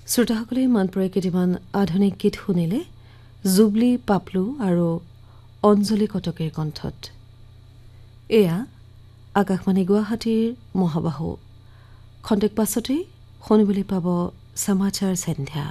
শ্ৰোতাসকলে মনপুৰে কেইটামান আধুনিক গীত শুনিলে জুবলি পাপলু আৰু অঞ্জলি কটকেৰ কণ্ঠত। এয়া আকাশবাণী গুৱাহাটীৰ মহাবাহু। খন্তেক পাছতেই শুনিবলৈ পাব সমাচাৰ সন্ধ্যা।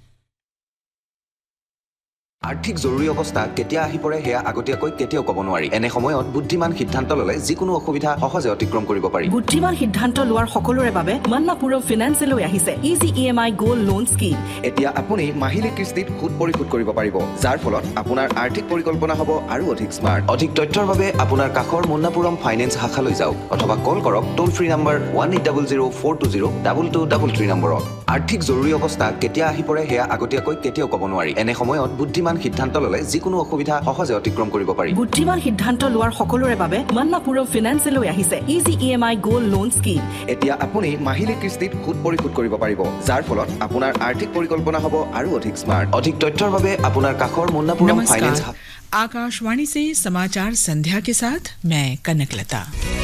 আৰ্থিক জৰুৰী অৱস্থা কেতিয়া আহি পৰে সেয়া আগতীয়াকৈ কেতিয়াও ক'ব নোৱাৰি। এনে সময়ত বুদ্ধিমান সিদ্ধান্ত ল'লে যিকোনো অসুবিধা সহজে অতিক্ৰম কৰিব পাৰি। বুদ্ধিমান সিদ্ধান্ত লোৱাৰ সকলোৰে বাবে মান্নাপুৰম ফিনান্সে লৈ আহিছে easy EMI gold loan scheme. এতিয়া আপুনি মাহিলী কিস্তিত সুদ পৰিশোধ কৰিব পাৰিব, যাৰ ফলত আপোনাৰ আৰ্থিক পৰিকল্পনা হ'ব আৰু অধিক স্মাৰ্ট। অধিক তথ্যৰ বাবে আপোনাৰ কাষৰ মান্নাপুৰম ফাইনেন্স শাখালৈ যাওক অথবা কল কৰক টোল ফ্ৰী নম্বৰ 1800-420-2233 নম্বৰত। আৰ্থিক জৰুৰী অৱস্থা কেতিয়া আহি পৰে সেয়া আগতীয়াকৈ কেতিয়াও ক'ব নোৱাৰি। এনে সময়ত বুদ্ধিমান সিদ্ধান্ত ল'লে যিকোনো অসুবিধা সহজে অতিক্ৰম কৰিব পাৰি। বুদ্ধিমান সিদ্ধান্ত লোৱাৰ সকলোৰে বাবে মান্নাপুৰম ফিনান্সে লৈ আহিছে easy EMI gold loan scheme. এতিয়া আপুনি মাহিলী কিস্তিত সুদ পৰিশোধ কৰিব পাৰিব, যাৰ ফলত আপোনাৰ আৰ্থিক পৰিকল্পনা হ'ব আৰু অধিক স্মাৰ্ট। অধিক তথ্যৰ বাবে আপোনাৰ কাষৰ মান্নাপুৰম ফাইনেন্স। आकाशवाणी से समाचार संध्या के साथ मैं कनकलता।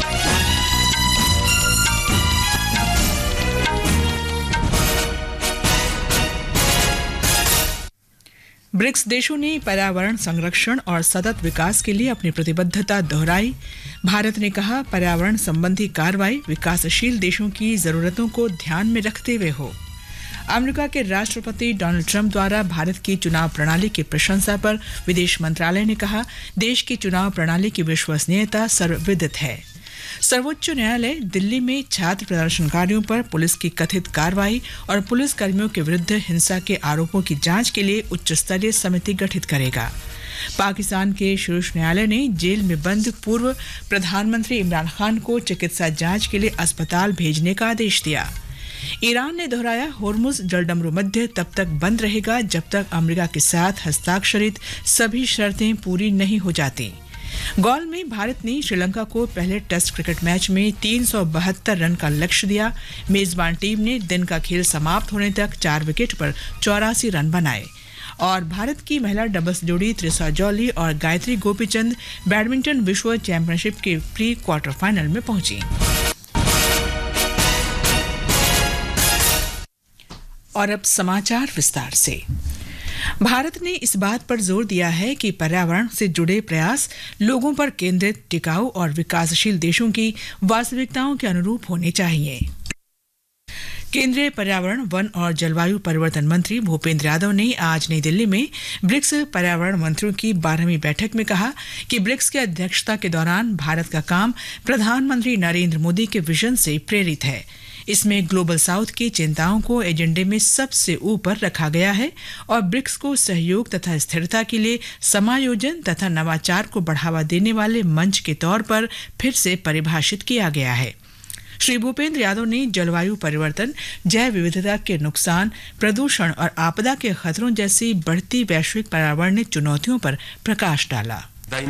ब्रिक्स देशों ने पर्यावरण संरक्षण और सतत विकास के लिए अपनी प्रतिबद्धता दोहराई। भारत ने कहा पर्यावरण संबंधी कार्रवाई विकासशील देशों की जरूरतों को ध्यान में रखते हुए हो। अमेरिका के राष्ट्रपति डोनाल्ड ट्रंप द्वारा भारत की चुनाव प्रणाली की प्रशंसा पर विदेश मंत्रालय ने कहा देश की चुनाव प्रणाली की विश्वसनीयता सर्वविदित है। सर्वोच्च न्यायालय दिल्ली में छात्र प्रदर्शनकारियों पर पुलिस की कथित कार्रवाई और पुलिस कर्मियों के विरुद्ध हिंसा के आरोपों की जांच के लिए उच्च स्तरीय समिति गठित करेगा। पाकिस्तान के शीर्ष न्यायालय ने जेल में बंद पूर्व प्रधानमंत्री इमरान खान को चिकित्सा जांच के लिए अस्पताल भेजने का आदेश दिया। ईरान ने दोहराया होर्मुज जलडमरू मध्य तब तक बंद रहेगा जब तक अमेरिका के साथ हस्ताक्षरित सभी शर्तें पूरी नहीं हो जाती। गॉल में भारत ने श्रीलंका को पहले टेस्ट क्रिकेट मैच में 372 रन का लक्ष्य दिया। मेजबान टीम ने दिन का खेल समाप्त होने तक 4 विकेट पर 84 रन बनाए। और भारत की महिला डबल्स जोड़ी त्रिशा जॉली और गायत्री गोपीचंद बैडमिंटन विश्व चैंपियनशिप के प्री क्वार्टर फाइनल में पहुंची। और अब समाचार विस्तार से। भारत ने इस बात पर जोर दिया है कि पर्यावरण से जुड़े प्रयास लोगों पर केंद्रित, टिकाऊ और विकासशील देशों की वास्तविकताओं के अनुरूप होने चाहिए। केंद्रीय पर्यावरण, वन और जलवायु परिवर्तन मंत्री भूपेंद्र यादव ने आज नई दिल्ली में ब्रिक्स पर्यावरण मंत्रियों की 12वीं बैठक में कहा कि ब्रिक्स की अध्यक्षता के दौरान भारत का काम प्रधानमंत्री नरेंद्र मोदी के विजन से प्रेरित है। इसमें ग्लोबल साउथ की चिंताओं को एजेंडे में सबसे ऊपर रखा गया है और ब्रिक्स को सहयोग तथा स्थिरता के लिए समायोजन तथा नवाचार को बढ़ावा देने वाले मंच के तौर पर फिर से परिभाषित किया गया है। श्री भूपेंद्र यादव ने जलवायु परिवर्तन, जैव विविधता के नुकसान, प्रदूषण और आपदा के खतरों जैसी बढ़ती वैश्विक पर्यावरणीय चुनौतियों पर प्रकाश डाला।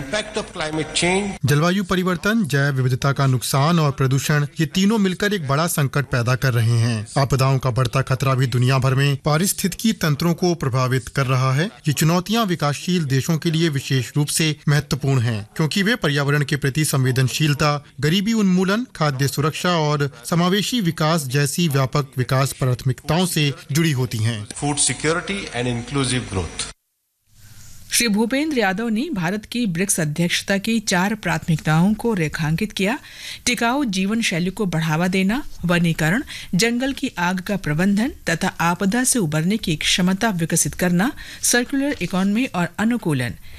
जलवायु परिवर्तन, जैव विविधता का नुकसान और प्रदूषण, ये तीनों मिलकर एक बड़ा संकट पैदा कर रहे हैं। आपदाओं का बढ़ता खतरा भी दुनिया भर में पारिस्थितिकी तंत्रों को प्रभावित कर रहा है। ये चुनौतियां विकासशील देशों के लिए विशेष रूप से महत्वपूर्ण हैं, क्योंकि वे पर्यावरण के प्रति संवेदनशीलता, गरीबी उन्मूलन, खाद्य सुरक्षा और समावेशी विकास जैसी व्यापक विकास प्राथमिकताओं से जुड़ी होती हैं। Food security and inclusive growth. Shri Bhupendra Yadav ने भारत की ब्रिक्स अध्यक्षता की 4 प्राथमिकताओं को रेखांकित किया। टिकाऊ जीवन शैली को बढ़ावा देना, वनीकरण, जंगल की आग का प्रबंधन तथा आपदा से उबरने की क्षमता विकसित करना, सर्कुलर इकोनॉमी और अनुकूलन।